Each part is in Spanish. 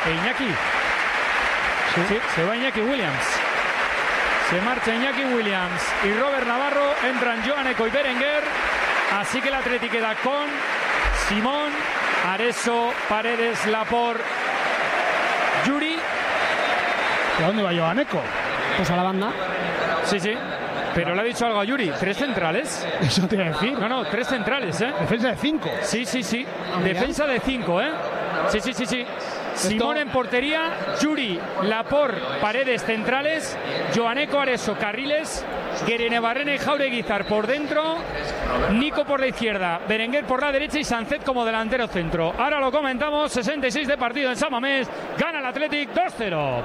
Iñaki. Sí, se va Iñaki Williams. Se marcha Iñaki Williams y Robert Navarro. Entran Joaneco y Berenguer. Así que el Atleti queda con Simón, Areso, Paredes, Laporte, Yuri. ¿Y a dónde va Joaneco? Pues a la banda. Sí. Pero le ha dicho algo a Yuri. 3 centrales. Eso te iba a decir. No, 3 centrales, ¿eh? Defensa de 5. Sí. Defensa de 5, ¿eh? Sí. Simón en portería, Yuri, Laporte, Paredes centrales, Joaneco, Areso, carriles, Guerenebarrena y Jaureguizar por dentro, Nico por la izquierda, Berenguer por la derecha y Sancet como delantero centro. Ahora lo comentamos, 66 de partido en San Mamés, gana el Athletic 2-0.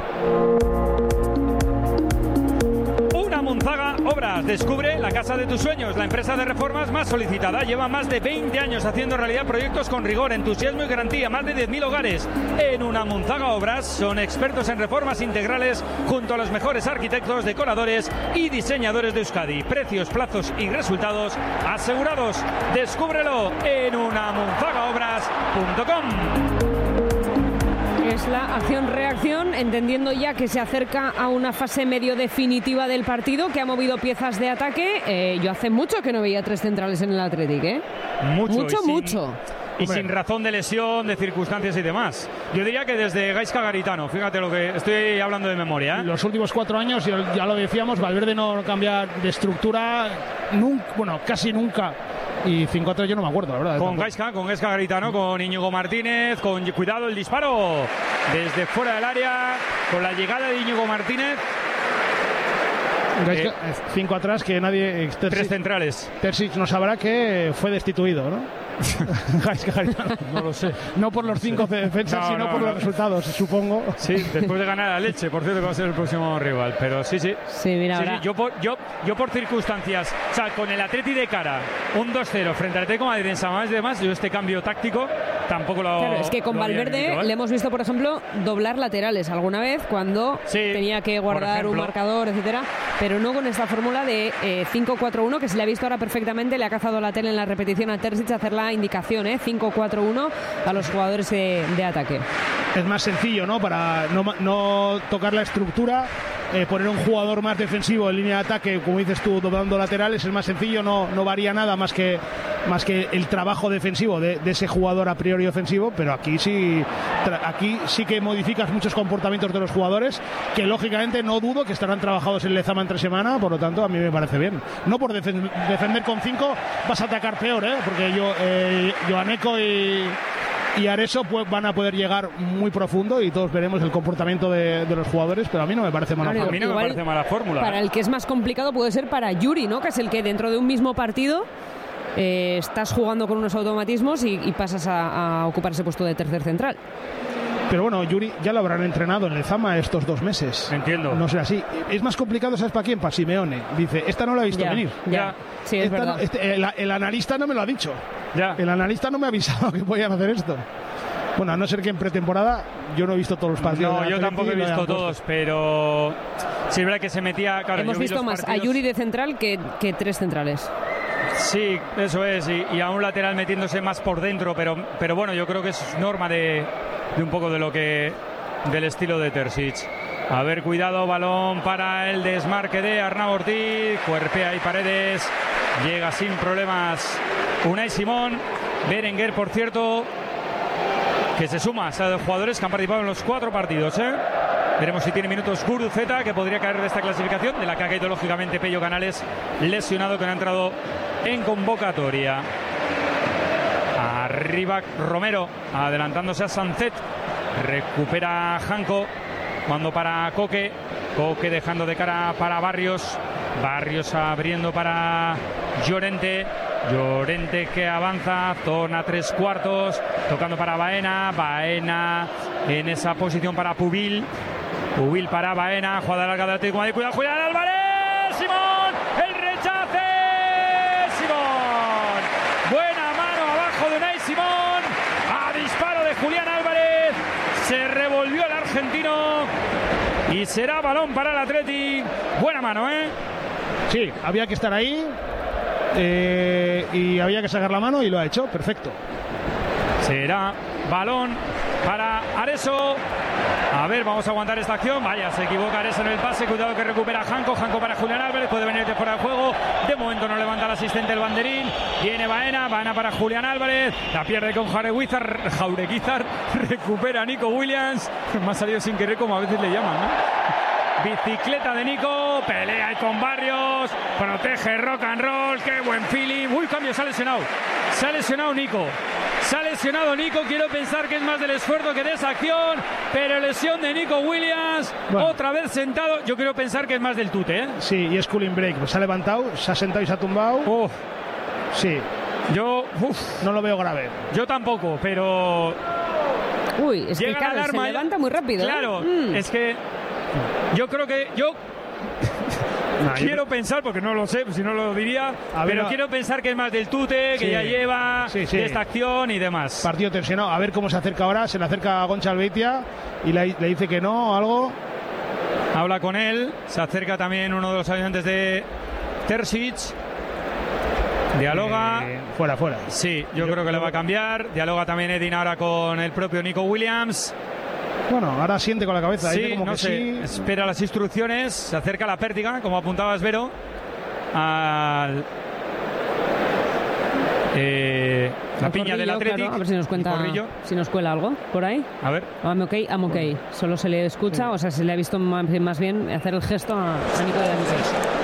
Munzaga Obras. Descubre la casa de tus sueños, la empresa de reformas más solicitada. Lleva más de 20 años haciendo realidad proyectos con rigor, entusiasmo y garantía. Más de 10.000 hogares. En Una Munzaga Obras son expertos en reformas integrales junto a los mejores arquitectos, decoradores y diseñadores de Euskadi. Precios, plazos y resultados asegurados. Descúbrelo en unamunzagaobras.com. Es la acción-reacción, entendiendo ya que se acerca a una fase medio definitiva del partido, que ha movido piezas de ataque. Yo hace mucho que no veía 3 centrales en el Athletic, ¿eh? Mucho. Y sin razón de lesión, de circunstancias y demás. Yo diría que desde Gaizka Garitano, fíjate lo que estoy hablando de memoria, ¿eh? Los últimos 4 años, ya lo decíamos, Valverde no cambia de estructura casi nunca. Y 5-3 yo no me acuerdo, la verdad. Con Gaizka Garitano, con Íñigo Martínez, con cuidado el disparo desde fuera del área, con la llegada de Íñigo Martínez. 5 atrás, que nadie... 3 centrales. Terzic no sabrá que fue destituido, ¿no? No lo sé. No por los 5 de defensa, sino por los resultados, supongo. Sí, después de ganar a Leche, por cierto, que va a ser el próximo rival. Pero sí. Sí, mira, sí, yo por circunstancias, o sea, con el Atleti de cara, un 2-0 frente al Atlético de Madrid en San Mamés y demás, yo este cambio táctico tampoco lo... Claro, es que con Valverde le hemos visto, por ejemplo, doblar laterales alguna vez cuando tenía que guardar un marcador, etcétera, pero no con esta fórmula de 5-4-1, que se le ha visto ahora perfectamente, le ha cazado la tele en la repetición a Terzic hacer la indicación, 5-4-1 a los jugadores de ataque. Es más sencillo, ¿no? Para no tocar la estructura, poner un jugador más defensivo en línea de ataque, como dices tú, doblando laterales, es más sencillo, no varía nada más que el trabajo defensivo de ese jugador a priori ofensivo, pero aquí sí que modificas muchos comportamientos de los jugadores, que lógicamente no dudo que estarán trabajados en Lezama entre semana, por lo tanto a mí me parece bien. No por defender con 5 vas a atacar peor, porque Joaneco y Areso van a poder llegar muy profundo y todos veremos el comportamiento de los jugadores, pero a mí no me parece mala fórmula. A mí no me parece mala fórmula. Para el que es más complicado puede ser para Yuri, ¿no? Que es el que dentro de un mismo partido estás jugando con unos automatismos y pasas a ocupar ese puesto de tercer central. Pero bueno, Yuri ya lo habrán entrenado en el Zama estos 2 meses. Entiendo. No será así. Es más complicado, ¿sabes para quién? Para Simeone. Dice, esta no la he visto venir. Ya. Sí, es verdad. El analista no me lo ha dicho. Ya. El analista no me ha avisado que podían hacer esto. Bueno, a no ser que en pretemporada yo no he visto todos los partidos. No, yo tampoco he visto todos, pero sí es verdad que se metía... Claro, hemos visto más a Yuri de central que 3 centrales. Sí, eso es, y a un lateral metiéndose más por dentro, pero bueno, yo creo que es norma de un poco del estilo de Terzic. A ver, cuidado, balón para el desmarque de Arnau Ortiz, cuerpea y Paredes, llega sin problemas Unai Simón. Berenguer, por cierto, que se suma a los jugadores que han participado en los 4 partidos, Veremos si tiene minutos Guruceta, que podría caer de esta clasificación, de la que ha caído lógicamente Pello Canales, lesionado, que no ha entrado en convocatoria. Arriba Romero, adelantándose a Sancet, recupera Janko, cuando para Coque dejando de cara para Barrios abriendo para Llorente que avanza, zona 3/4, tocando para Baena en esa posición para Pubil para Baena, jugada larga del Atlético de Madrid, cuidado Julián Álvarez, Simón, el rechace, Simón, buena mano abajo de Unai Simón, a disparo de Julián Álvarez, se revolvió el argentino y será balón para el Atleti. Buena mano, Sí, había que estar ahí y había que sacar la mano y lo ha hecho, perfecto. Será balón para Areso. A ver, vamos a aguantar esta acción. Vaya, se equivoca Areso en el pase. Cuidado que recupera Janko. Janko para Julián Álvarez. Puede venir de fuera de juego. De momento no levanta el asistente el banderín. Viene Baena. Baena para Julián Álvarez. La pierde con Jaureguizar. Recupera Nico Williams. Me ha salido sin querer, como a veces le llaman, ¿no? Bicicleta de Nico. Pelea con Barrios. Protege rock and roll. Qué buen feeling. Uy, cambio. Se ha lesionado. Se ha lesionado Nico. Se ha lesionado Nico, quiero pensar que es más del esfuerzo que de esa acción, pero lesión de Nico Williams, bueno. Otra vez sentado, yo quiero pensar que es más del tute, ¿eh? Sí, y es cooling break, pues se ha levantado, se ha sentado y se ha tumbado. Sí. Yo, no lo veo grave. Yo tampoco, pero... Uy, es que claro, se levanta muy rápido. Claro, es que yo creo que... Quiero pensar, porque no lo sé, si no lo diría, pero quiero pensar que es más del tute, que ya lleva de esta acción y demás. Partido tensionado, a ver cómo se acerca ahora. Se le acerca a Goncha Albeitia y le dice que no, algo. Habla con él, se acerca también uno de los ayudantes de Terzic. Dialoga. Fuera. Sí, yo creo que le va a cambiar. Dialoga también Edin ahora con el propio Nico Williams. Bueno, ahora siente con la cabeza. Sí, como no que sé. Espera las instrucciones. Se acerca la pértiga, como apuntaba Esvero, al la piña del Athletic. Claro, a ver si nos cuenta, si nos cuela algo por ahí. A ver. I'm okay. Solo se le escucha, o sea, se le ha visto más bien hacer el gesto a Nico de Alex.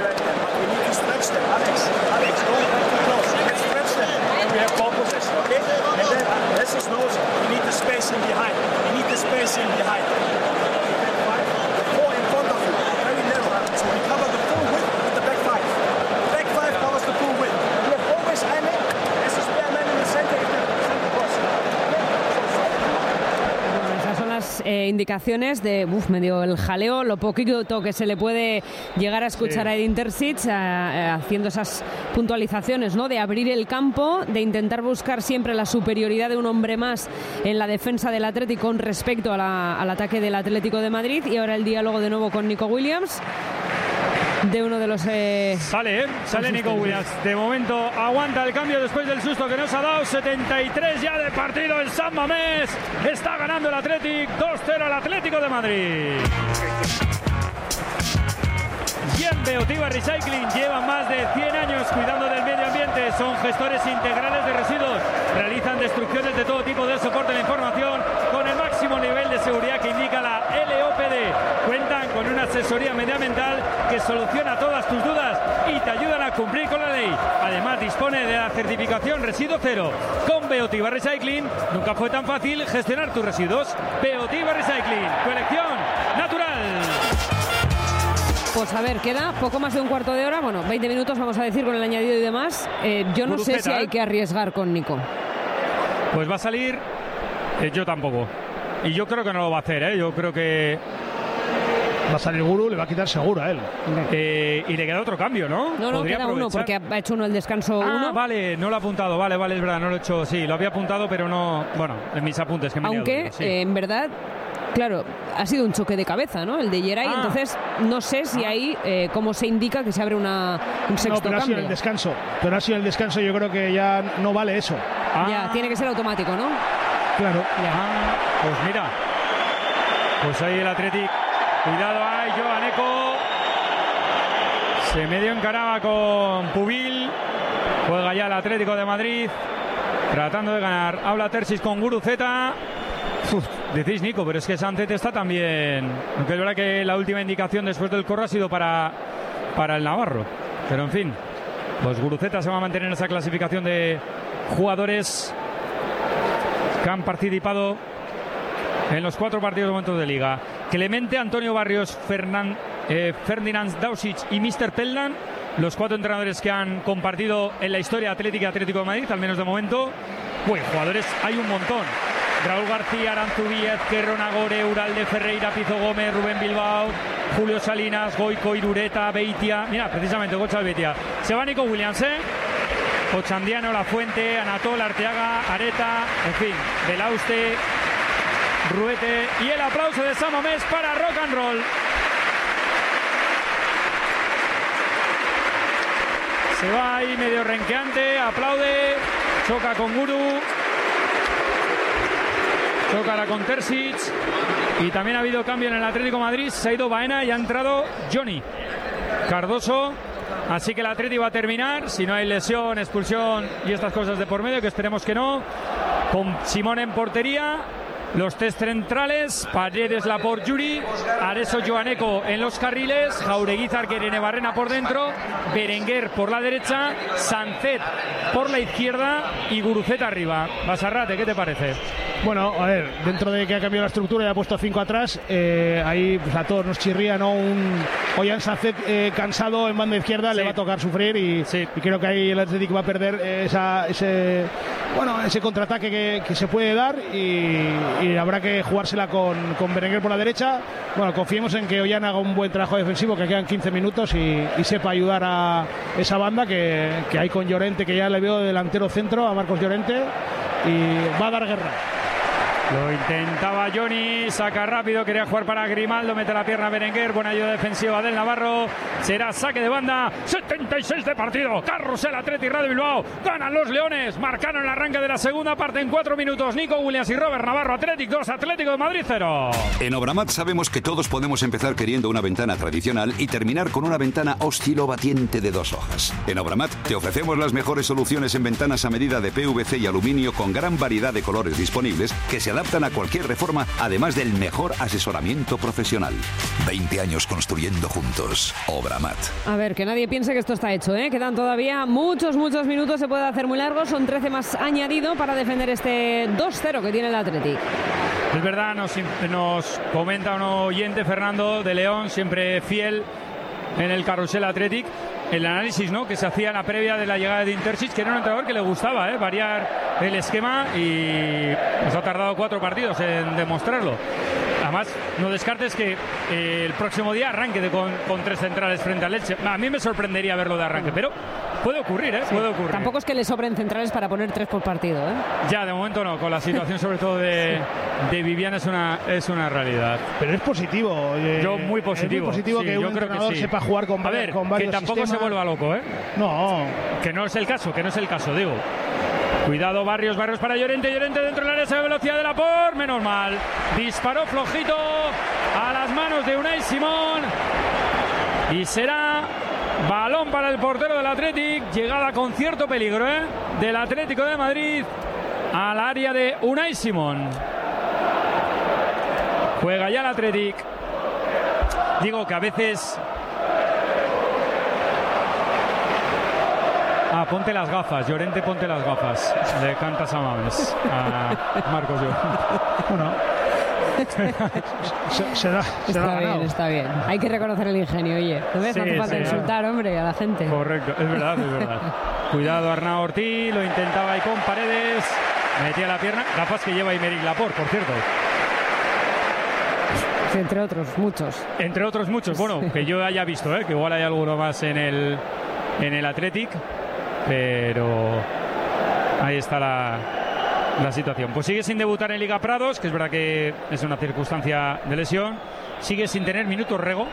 Indicaciones de medio el jaleo, lo poquito que se le puede llegar a escuchar a Edin Terzic haciendo esas puntualizaciones, ¿no? De abrir el campo, de intentar buscar siempre la superioridad de un hombre más en la defensa del Atlético con respecto al ataque del Atlético de Madrid. Y ahora el diálogo de nuevo con Nico Williams, de uno de los sale Nico Williams. De momento aguanta el cambio después del susto que nos ha dado. 73 ya de partido en San Mamés. Está ganando el Athletic 2-0 al Atlético de Madrid. Y en Beotiba Recycling llevan más de 100 años cuidando del medio ambiente. Son gestores integrales de residuos. Realizan destrucciones de todo tipo de soporte de la información con el máximo nivel de seguridad que indica la LOPD. Cuentan con una asesoría medioambiental que soluciona todas tus dudas y te ayudan a cumplir con la ley. Además dispone de la certificación Residuo Cero. Con Beotiba Recycling nunca fue tan fácil gestionar tus residuos. Beotiba Recycling, tu elección natural. Pues a ver, queda poco más de un cuarto de hora, bueno, 20 minutos vamos a decir con el añadido y demás. Yo no sé si hay que arriesgar con Nico. Pues va a salir, yo tampoco. Y yo creo que no lo va a hacer, yo creo que... Va a salir Guru, le va a quitar seguro a él. Y le queda otro cambio, ¿no? No, queda uno, porque ha hecho uno el descanso uno. Vale, no lo ha apuntado, vale, es verdad, no lo he hecho, sí, lo había apuntado, pero no, bueno, en mis apuntes que me aunque, en verdad... Claro, ha sido un choque de cabeza, ¿no? El de Geray, entonces no sé si ahí cómo se indica que se abre un sexto cambio. Ha sido el descanso. Pero ha sido el descanso, yo creo que ya no vale eso. Ya, tiene que ser automático, ¿no? Claro. Pues mira, pues ahí el Athletic. Cuidado, Joan Eco. Se medio encaraba con Pubil. Juega ya el Atlético de Madrid, tratando de ganar. Habla Terzic con Guruceta. Decís Nico, pero es que Sánchez está también, aunque es verdad que la última indicación después del corro ha sido para el navarro, pero en fin, pues Guruceta se va a mantener en esa clasificación de jugadores que han participado en los 4 partidos de momentos de liga. Clemente, Antonio Barrios, Ferdinand Dausic y Mr. Pellan, los 4 entrenadores que han compartido en la historia Atlético de Madrid, al menos de momento. Jugadores hay un montón. Raúl García, Aranzubía, Ezquerro, Nagore, Uralde, Ferreira, Pizo Gómez, Rubén Bilbao, Julio Salinas, Goico, Irureta, Beitia. Mira, precisamente Gocha Beitia. Se va Nico Williams, Ochandiano, La Fuente, Anatol, Arteaga, Areta, en fin, Belauste, Ruete. Y el aplauso de San Mamés para Rock and Roll. Se va ahí medio renqueante, aplaude, choca con Guru. Toca con Terzic. Y también ha habido cambio en el Atlético de Madrid. Se ha ido Baena y ha entrado Johnny Cardoso. Así que el Atlético va a terminar, si no hay lesión, expulsión y estas cosas de por medio, que esperemos que no, con Simón en portería. Los tres centrales, Paredes, Laporte, Yuri, Areso, Joaneco en los carriles, Jaureguizar, Irene Barrena por dentro, Berenguer por la derecha, Sancet por la izquierda y Guruceta arriba. Basarrate, ¿qué te parece? Bueno, a ver, dentro de que ha cambiado la estructura y ha puesto 5 atrás, ahí pues a todos nos chirría, ¿no? Un Ollán Sancet cansado en banda izquierda, le va a tocar sufrir y creo que ahí el Atlético va a perder ese contraataque que se puede dar y habrá que jugársela con Berenguer por la derecha. Bueno, confiemos en que Ollán haga un buen trabajo defensivo, que quedan 15 minutos y sepa ayudar a esa banda que hay con Llorente, que ya le veo delantero centro a Marcos Llorente y va a dar guerra. Lo intentaba Johnny, saca rápido, quería jugar para Grimaldo, mete la pierna a Berenguer, buena ayuda defensiva del Navarro, será saque de banda, 76 de partido, Carrusel Athletic Radio Bilbao, ganan los Leones, marcaron el arranque de la segunda parte en 4 minutos, Nico Williams y Robert Navarro, Athletic 2, Atlético de Madrid 0. En Obramat sabemos que todos podemos empezar queriendo una ventana tradicional y terminar con una ventana oscilobatiente de 2 hojas. En Obramat te ofrecemos las mejores soluciones en ventanas a medida de PVC y aluminio con gran variedad de colores disponibles que se adaptan a cualquier reforma, además del mejor asesoramiento profesional. 20 años construyendo juntos. Obramat. A ver, que nadie piense que esto está hecho, ¿eh? Quedan todavía muchos minutos, se puede hacer muy largo, son 13 más añadido para defender este 2-0 que tiene el Athletic. Es verdad, nos comenta un oyente, Fernando de León, siempre fiel en el Carrusel Athletic, el análisis, ¿no?, que se hacía en la previa de la llegada de Intersic, que era un entrenador que le gustaba variar el esquema y nos ha tardado 4 partidos en demostrarlo. Además, no descartes que el próximo día arranque con 3 centrales frente al Elche. A mí me sorprendería verlo de arranque, pero puede ocurrir, sí. Puede ocurrir. Tampoco es que le sobren centrales para poner 3 por partido, Ya, de momento no. Con la situación sobre todo de Vivian es una realidad. Pero es positivo. Yo muy positivo. Es muy positivo, sí, que un entrenador sepa jugar con varios sistemas. Que tampoco se vuelva loco, No. Que no es el caso, digo. Cuidado, Barrios para Llorente dentro del área, esa velocidad de Laporte, menos mal. Disparó flojito a las manos de Unai Simón. Y será balón para el portero del Athletic. Llegada con cierto peligro, del Atlético de Madrid al área de Unai Simón. Juega ya el Athletic. Digo que a veces... ponte las gafas, Llorente, ponte las gafas. Le cantas a Mames, a Marcos Llorente. Está bien. Hay que reconocer el ingenio, oye. ¿No ves? No hace falta insultar, hombre, a la gente. Correcto, es verdad. Cuidado, Arnau Ortiz, lo intentaba ahí con Paredes. Metía la pierna, gafas que lleva Aymeric Laporte, por cierto. Entre otros muchos. Bueno, que yo haya visto, que igual hay alguno más en el Athletic. Pero ahí está la situación. Pues sigue sin debutar en Liga Prados, que es verdad que es una circunstancia de lesión. Sigue sin tener minutos Rego,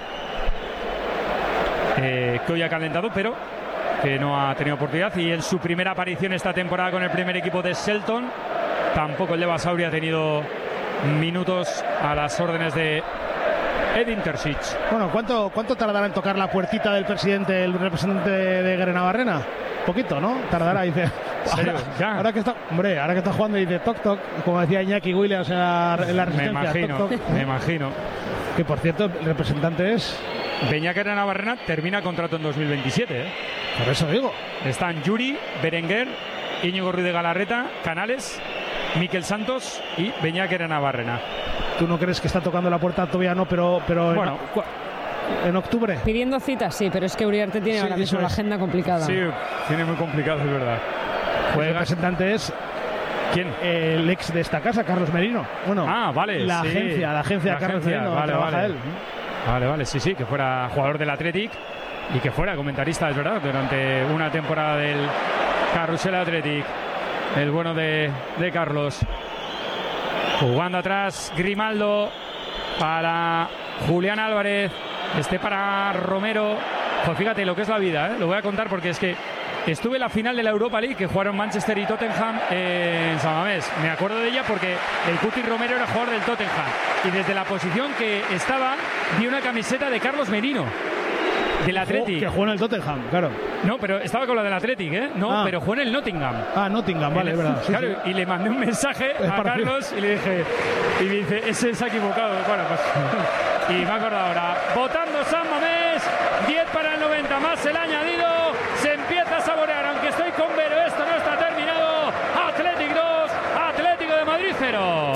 que hoy ha calentado, pero que no ha tenido oportunidad. Y en su primera aparición esta temporada con el primer equipo de Shelton, tampoco el de Basauri ha tenido minutos a las órdenes de Edin Terzic. Bueno, ¿cuánto tardará en tocar la puertita del presidente, el representante de Grena Barrena? Poquito, ¿no? Tardará, dice. Ahora que está jugando, dice toc toc, como decía Iñaki Williams en la Resistencia. Me imagino. Que por cierto, el representante es Beñat Grena Barrena, termina contrato en 2027. Por eso digo. Están Yuri, Berenguer, Íñigo Ruiz de Galarreta, Canales, Miquel Santos y Beñat Grena Barrena. ¿Tú no crees que está tocando la puerta todavía? No, pero bueno, en octubre. Pidiendo citas, sí, pero es que Uriarte tiene ahora mismo la agenda complicada. Sí, tiene muy complicado, es verdad. El representante es... ¿Quién? El ex de esta casa, Carlos Merino. Bueno, vale. La agencia de Carlos Merino, trabaja él. Vale, sí, que fuera jugador del Athletic y que fuera comentarista, es verdad, durante una temporada del Carrusel Athletic. El bueno de Carlos. Jugando atrás, Grimaldo para Julián Álvarez. Para Romero. Pues fíjate lo que es la vida, Lo voy a contar porque es que estuve en la final de la Europa League que jugaron Manchester y Tottenham en San Mamés. Me acuerdo de ella porque el Cuti Romero era jugador del Tottenham y desde la posición que estaba vi una camiseta de Carlos Merino del Athletic. Que jugó en el Tottenham, claro. No, pero estaba con la del Athletic, ¿eh? No, pero jugó en el Nottingham. Nottingham, vale, es verdad. Claro, sí. Y le mandé un mensaje a Carlos y le dije, y me dice, ese se ha equivocado. Bueno, pues. Y me acuerdo ahora. Votando San Mamés, 10 para el 90, más el añadido. Se empieza a saborear, aunque estoy con Vero, esto no está terminado. Athletic 2, Atlético de Madrid 0.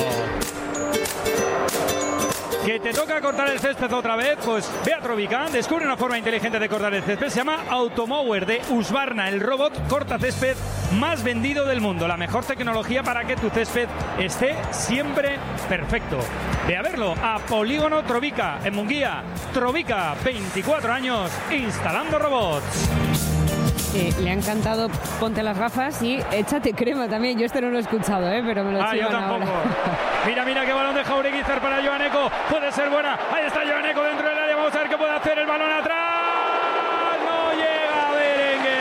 Que te toca cortar el césped otra vez, pues ve a Trovica, descubre una forma inteligente de cortar el césped, se llama Automower de Husqvarna, el robot corta césped más vendido del mundo, la mejor tecnología para que tu césped esté siempre perfecto. Ve a verlo a Polígono Trovica, en Munguía. Trovica, 24 años, instalando robots. Le ha encantado Ponte las gafas y échate crema también. Yo esto no lo he escuchado, pero me lo yo tampoco. Mira qué balón de Jaureguizar para Joaneco. Puede ser buena. Ahí está Joaneco dentro del área. Vamos a ver qué puede hacer el balón atrás. No llega Berenguer.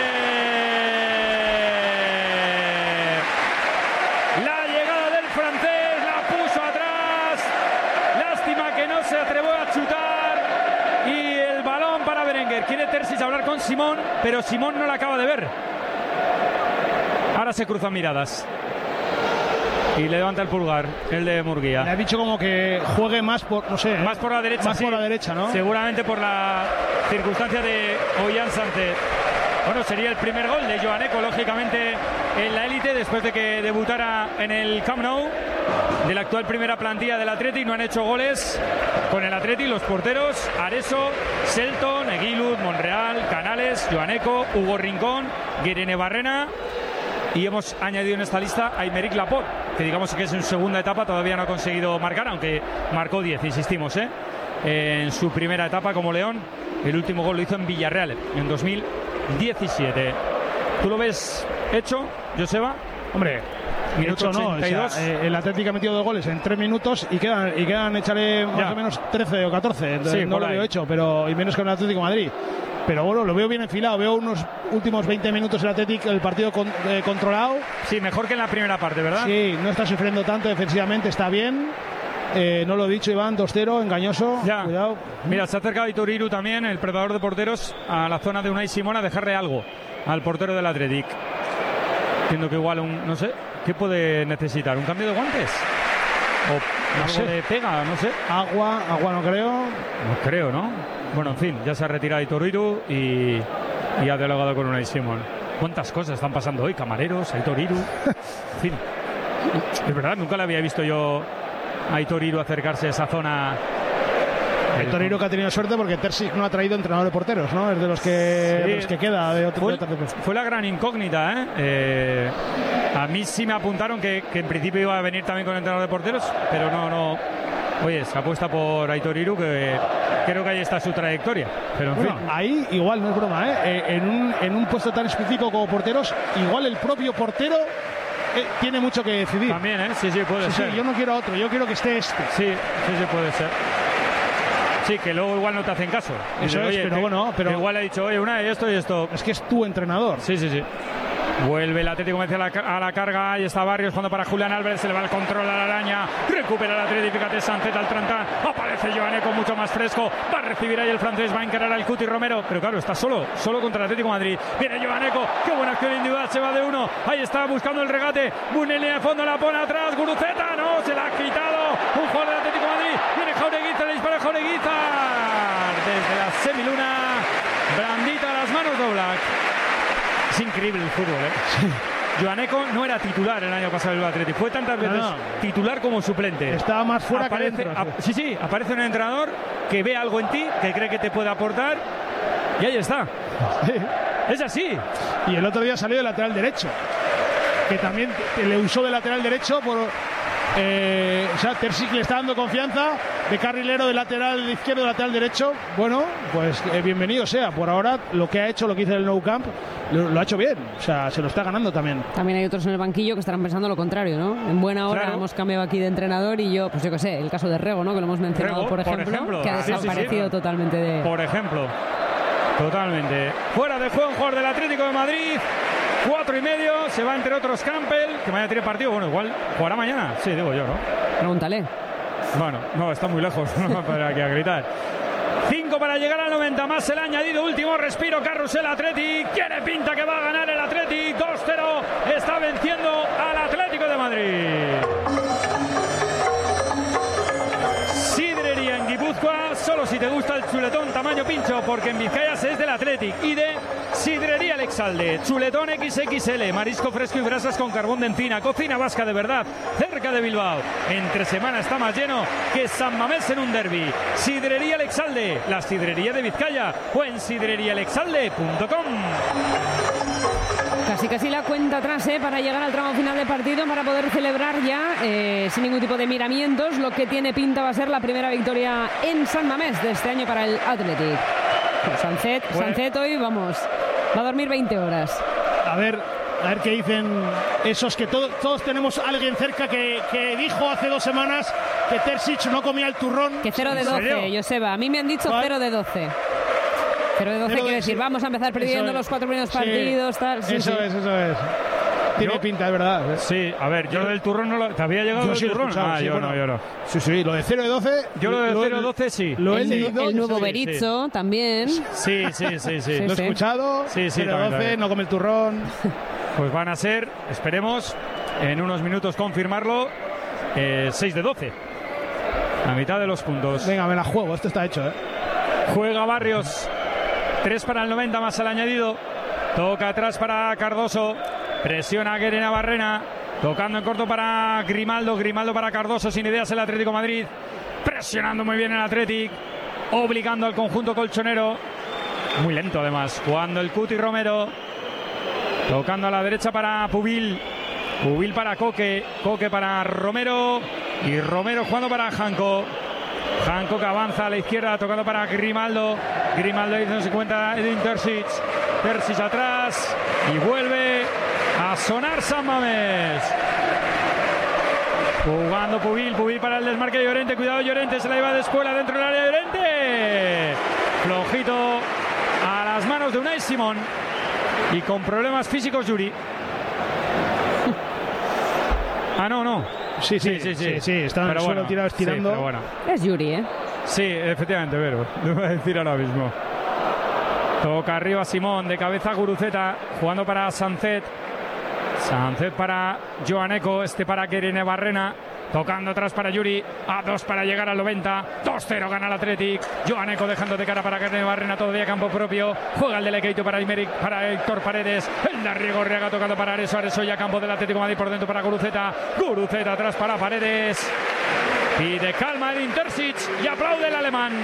La llegada del francés la puso atrás. Lástima que no se atrevió a chutar. Y el balón para Berenguer. Quiere Terzic hablar con Simón, pero Simón no la acaba de ver. Ahora se cruzan miradas. Y le levanta el pulgar, el de Murguía. Le ha dicho como que juegue más por, no sé. Más por la derecha. Más por la derecha, ¿no? Seguramente por la circunstancia de Ollán Sánchez. Bueno, sería el primer gol de Joaneco, lógicamente, en la élite, después de que debutara en el Camp Nou, de la actual primera plantilla del Athletic. No han hecho goles con el Athletic los porteros Areso, Selton, Eguiluz, Monreal, Canales, Joaneco, Hugo Rincón, Guirene Barrena. Y hemos añadido en esta lista a Aymeric Laporte, que digamos que es en segunda etapa, todavía no ha conseguido marcar, aunque marcó 10, insistimos, en su primera etapa como León. El último gol lo hizo en Villarreal en 2017. ¿Tú lo ves hecho, Joseba? Hombre, minuto 82. No, el Atlético ha metido 2 goles en 3 minutos y quedan echarle más o menos 13 o 14. Entonces, no lo veo hecho, pero y menos que el Atlético de Madrid. Pero bueno, lo veo bien enfilado. Veo unos últimos 20 minutos el Atlético, el partido controlado. Sí, mejor que en la primera parte, ¿verdad? Sí, no está sufriendo tanto defensivamente, está bien. No lo he dicho, Iván, 2-0, engañoso. Ya. Cuidado. Mira, se ha acercado Ituriru también, el preparador de porteros, a la zona de Unai Simón a dejarle algo al portero del Athletic. Entiendo que igual no sé, ¿qué puede necesitar? ¿Un cambio de guantes? ¿O algo de pega? No sé. Agua no creo. No creo, ¿no? Bueno, en fin, ya se ha retirado Ituriru y ha dialogado con Unai Simón. ¿Cuántas cosas están pasando hoy? Camareros, Ituriru. En fin, es verdad, nunca le había visto yo a Ituriru acercarse a esa zona. El Torino que ha tenido suerte porque Terzic no ha traído entrenador de porteros, ¿no? Es de los que queda de otro. Fue la gran incógnita, ¿eh? A mí sí me apuntaron que en principio iba a venir también con entrenador de porteros, pero no. Oye, se apuesta por Aitor Iru, que creo que ahí está su trayectoria. Pero en fin. Ahí igual no es broma, ¿eh? En un puesto tan específico como porteros, igual el propio portero tiene mucho que decidir. También, ¿eh? Sí, puede ser. Sí, yo no quiero a otro, yo quiero que esté este. Sí, puede ser. Sí, que luego igual no te hacen caso. Eso es, pero bueno. Pero igual ha dicho, oye, esto y esto. Es que es tu entrenador. Sí. Vuelve el Atlético a la carga. Ahí está Barrios cuando para Julián Álvarez. Se le va el control a la araña. Recupera el Atlético. Fíjate, Sánchez al Trantán. Aparece Joaneco mucho más fresco. Va a recibir ahí el francés. Va a encarar al Cuti Romero. Pero claro, está solo contra el Atlético de Madrid. Viene Joaneco. Qué buena acción individual. Se va de uno. Ahí está buscando el regate. Bunelli de fondo la pone atrás. Guruceta. No, se la ha quitado. Un jugador del Atlético de Madrid. Viene Jaureguizar. Le dispara Jaureguizar. Desde la semiluna. Brandita a las manos de Oblak. Es increíble el fútbol, ¿eh? Sí. Joaneco no era titular el año pasado del Atlético. Fue tantas veces titular como suplente. Estaba más fuera que dentro. Sí. Aparece un entrenador que ve algo en ti, que cree que te puede aportar. Y ahí está. Sí. Es así. Y el otro día salió de lateral derecho. Que también le usó de lateral derecho por... Terzic le está dando confianza de carrilero, de lateral izquierdo, de lateral derecho. Bueno, pues bienvenido sea. Por ahora lo que hizo en el Nou Camp lo ha hecho bien. O sea, se lo está ganando también. También hay otros en el banquillo que estarán pensando lo contrario, ¿no? En buena hora hemos cambiado aquí de entrenador y yo qué sé, el caso de Rego, ¿no? Que lo hemos mencionado, por ejemplo, que ha desaparecido totalmente de... Por ejemplo. Totalmente. Fuera de juego un jugador del Atlético de Madrid. 4:30. Se va entre otros Campbell, que mañana tiene partido. Bueno, igual jugará mañana. Sí, digo yo, ¿no? Pregúntale. Bueno, no, está muy lejos. No para aquí a gritar. 5 para llegar al 90, más el añadido, último respiro, Carrusel Athletic, tiene pinta que va a ganar el Athletic, 2-0, está venciendo al Atlético de Madrid. Sidrería en Guipúzcoa, solo si te gusta el chuletón tamaño pincho, porque en Vizcaya es del Athletic y de Sidrería El Exalde, chuletón XXL, marisco fresco y brasas con carbón de encina, cocina vasca de verdad, cerca de Bilbao. Entre semana está más lleno que San Mamés en un derbi. Sidrería El Exalde, la sidrería de Vizcaya, o en sidreriaelexalde.com. Casi la cuenta atrás para llegar al tramo final de partido, para poder celebrar ya sin ningún tipo de miramientos lo que tiene pinta va a ser la primera victoria en San Mamés de este año para el Athletic. Sancet hoy, vamos, va a dormir 20 horas. A ver qué dicen esos que todos tenemos a alguien cerca que dijo hace 2 semanas que Terzic no comía el turrón. Que 0 de 12, Joseba. A mí me han dicho 0 de 12. 0 de 12 quiere decir, vamos a empezar perdiendo los 4 primeros partidos, tal. Sí, eso es. Tiene pinta, de verdad. Sí, a ver, yo del turrón no lo... ¿Te había llegado el turrón? Yo no. Sí, lo de 0 de 12... Yo lo de 0 de 12 sí. El nuevo Berizzo también. Sí. Lo he escuchado. Sí, 0 de 12, no come el turrón. Pues van a ser, esperemos, en unos minutos confirmarlo, 6 de 12. La mitad de los puntos. Venga, me la juego, esto está hecho, Juega Barrios. 3 para el 90 más el añadido. Toca atrás para Cardoso. Presiona a Guerena Barrena. Tocando en corto para Grimaldo. Grimaldo para Cardoso. Sin ideas el Atlético de Madrid. Presionando muy bien el Athletic. Obligando al conjunto colchonero. Muy lento además. Jugando el Cuti Romero. Tocando a la derecha para Pubil. Pubil para Coque. Coque para Romero. Y Romero jugando para Janko. Janko que avanza a la izquierda. Tocando para Grimaldo. Grimaldo ahí no se cuenta Edin Terzic. Terzic atrás. Y vuelve a sonar San Mamés. Jugando Pubil para el desmarque de Llorente. Cuidado Llorente, se la lleva de escuela dentro del área de Llorente. Flojito a las manos de Unai Simón. Y con problemas físicos Yuri. No. Sí, está en el suelo tirado estirando. Sí, pero bueno. Es Yuri, Sí, efectivamente, pero lo voy a decir ahora mismo. Toca arriba Simón, de cabeza Guruceta, jugando para Sancet. Sancet para Joaneco, para Guerena Barrena. Tocando atrás para Yuri, a 2 para llegar al 90, 2-0 gana el Athletic. Joaneco dejando de cara para Guerena Barrena, todavía campo propio. Juega el Delequeito para Héctor Paredes. El de Arrigorriaga tocando para Areso ya campo del Atlético de Madrid por dentro para Guruceta. Guruceta atrás para Paredes. Pide calma el Terzic y aplaude el alemán.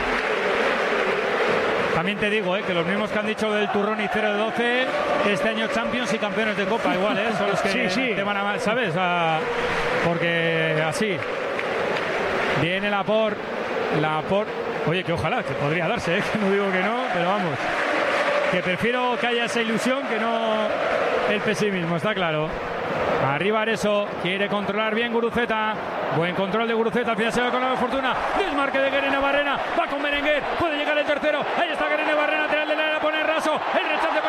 También te digo que los mismos que han dicho del turrón y 0 de 12, este año Champions y campeones de Copa igual, son los que te van a... ¿Sabes? Porque así viene Laporte. Oye, que ojalá, que podría darse, que no digo que no, pero vamos, que prefiero que haya esa ilusión que no el pesimismo, está claro. Arriba Areso, quiere controlar bien Guruceta. Buen control de Guruceta, al final se va con la fortuna. Desmarque de Guerena Barrena, va con Berenguer, puede llegar el tercero. Ahí está Guerena Barrena, lateral del área, pone Raso. El rechazo